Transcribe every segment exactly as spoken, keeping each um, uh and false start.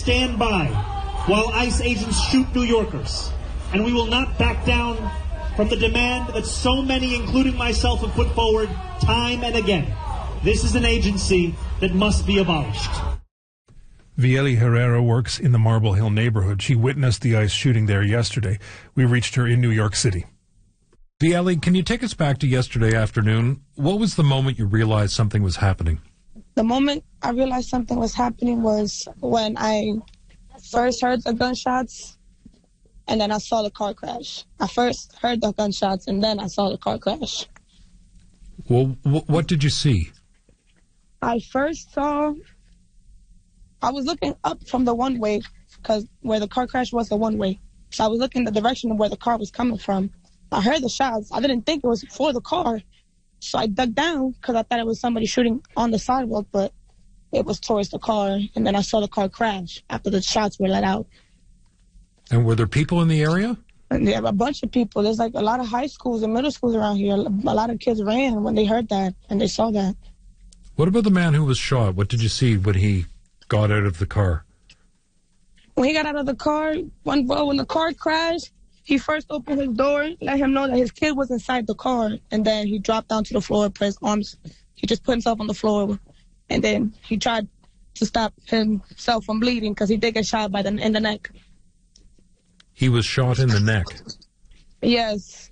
stand by while ICE agents shoot New Yorkers. And we will not back down from the demand that so many, including myself, have put forward time and again. This is an agency that must be abolished. Vieli Herrera works in the Marble Hill neighborhood. She witnessed the ICE shooting there yesterday. We reached her in New York City. Vieli, can you take us back to yesterday afternoon? What was the moment you realized something was happening? The moment I realized something was happening was when I first heard the gunshots, and then I saw the car crash. I first heard the gunshots, and then I saw the car crash. Well, what did you see? I first saw, I was looking up from the one-way, because where the car crash was the one-way. So I was looking the direction of where the car was coming from. I heard the shots. I didn't think it was for the car. So I dug down because I thought it was somebody shooting on the sidewalk, but it was towards the car. And then I saw the car crash after the shots were let out. And were there people in the area? Yeah, a bunch of people. There's like a lot of high schools and middle schools around here. A lot of kids ran when they heard that and they saw that. What about the man who was shot? What did you see when he got out of the car? When he got out of the car, when, well, when the car crashed, he first opened his door, let him know that his kid was inside the car, and then he dropped down to the floor, put his arms, he just put himself on the floor, and then he tried to stop himself from bleeding because he did get shot by the, in the neck. He was shot in the neck? Yes.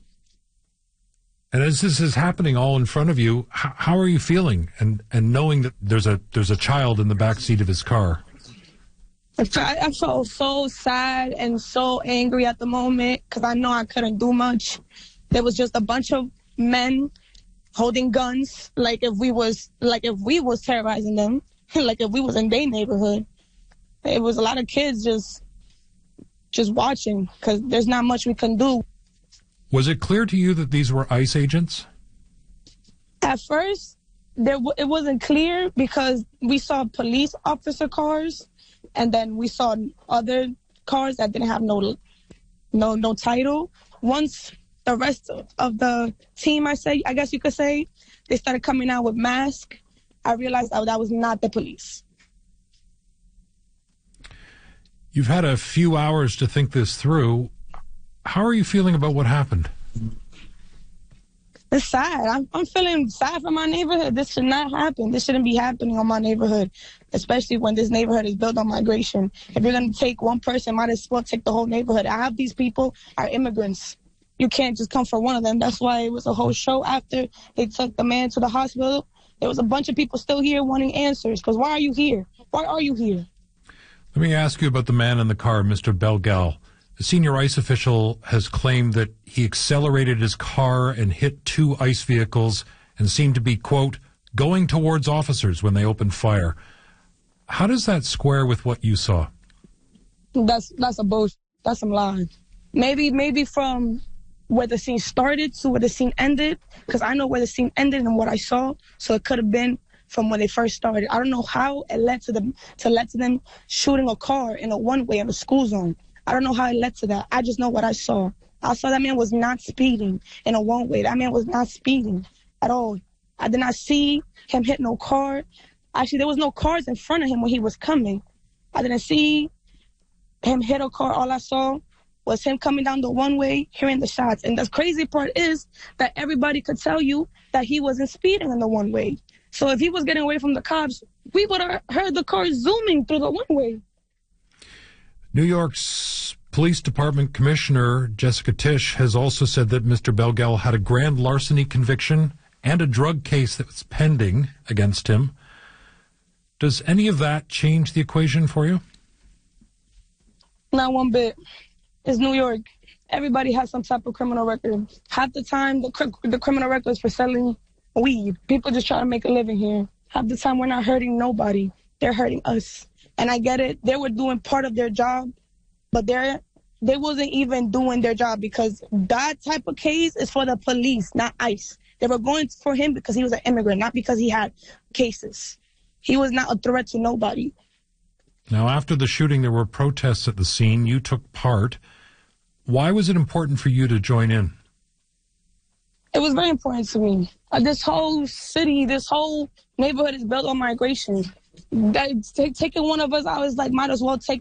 And as this is happening all in front of you, how, how are you feeling? And and knowing that there's a there's a child in the back seat of his car. I, I felt so sad and so angry at the moment because I know I couldn't do much. There was just a bunch of men holding guns, like if we was like if we was terrorizing them, like if we was in their neighborhood. It was a lot of kids just just watching because there's not much we can do. Was it clear to you that these were ICE agents? At first, there w- it wasn't clear because we saw police officer cars, and then we saw other cars that didn't have no no no title. Once the rest of the team, I say, I guess you could say, they started coming out with masks, I realized that that was not the police. You've had a few hours to think this through. How are you feeling about what happened? It's sad. I'm, I'm feeling sad for my neighborhood. This should not happen. This shouldn't be happening on my neighborhood, especially when this neighborhood is built on migration. If you're going to take one person, might as well take the whole neighborhood. I have these people are immigrants. You can't just come for one of them. That's why it was a whole show after they took the man to the hospital. There was a bunch of people still here wanting answers, because why are you here? Why are you here? Let me ask you about the man in the car, Mister Belgal. A senior ICE official has claimed that he accelerated his car and hit two ICE vehicles and seemed to be, quote, going towards officers when they opened fire. How does that square with what you saw? That's that's a bullshit. That's some lying. Maybe maybe from where the scene started to where the scene ended, because I know where the scene ended and what I saw, so it could have been from when they first started. I don't know how it led to them to led to them shooting a car in a one-way in a school zone. I don't know how it led to that. I just know what I saw. I saw that man was not speeding in a one-way. That man was not speeding at all. I did not see him hit no car. Actually, there was no cars in front of him when he was coming. I didn't see him hit a car. All I saw was him coming down the one-way, hearing the shots. And the crazy part is that everybody could tell you that he wasn't speeding in the one-way. So if he was getting away from the cops, we would have heard the car zooming through the one-way. New York's Police Department Commissioner Jessica Tisch has also said that Mister Belgal had a grand larceny conviction and a drug case that was pending against him. Does any of that change the equation for you? Not one bit. It's New York. Everybody has some type of criminal record. Half the time, the, cr- the criminal record is for selling weed. People just try to make a living here. Half the time, we're not hurting nobody. They're hurting us. And I get it. They were doing part of their job, but they're, they wasn't even doing their job, because that type of case is for the police, not ICE. They were going for him because he was an immigrant, not because he had cases. He was not a threat to nobody. Now, after the shooting, there were protests at the scene. You took part. Why was it important for you to join in? It was very important to me. Uh, this whole city, this whole neighborhood is built on migration. That, t- taking one of us, I was like, might as well take